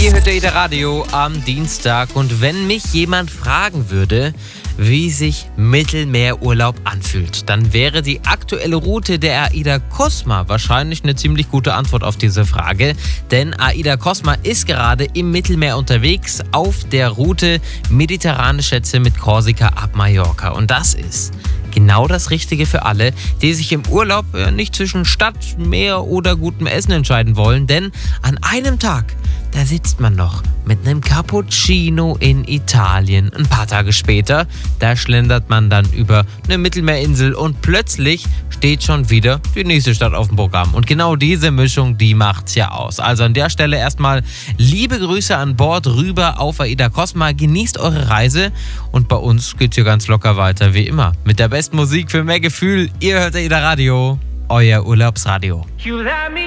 Ihr hört AIDA Radio am Dienstag und wenn mich jemand fragen würde, wie sich Mittelmeerurlaub anfühlt, dann wäre die aktuelle Route der AIDA Cosma wahrscheinlich eine ziemlich gute Antwort auf diese Frage, denn AIDA Cosma ist gerade im Mittelmeer unterwegs auf der Route mediterrane Schätze mit Korsika ab Mallorca und das ist genau das Richtige für alle, die sich im Urlaub nicht zwischen Stadt, Meer oder gutem Essen entscheiden wollen, denn an einem Tag, da sitzt man noch mit einem Cappuccino in Italien. Ein paar Tage später, da schlendert man dann über eine Mittelmeerinsel und plötzlich steht schon wieder die nächste Stadt auf dem Programm. Und genau diese Mischung, die macht's ja aus. Also an der Stelle erstmal liebe Grüße an Bord rüber auf AIDA Cosma. Genießt eure Reise und bei uns geht's hier ganz locker weiter wie immer. Mit der besten Musik für mehr Gefühl. Ihr hört AIDA Radio, euer Urlaubsradio.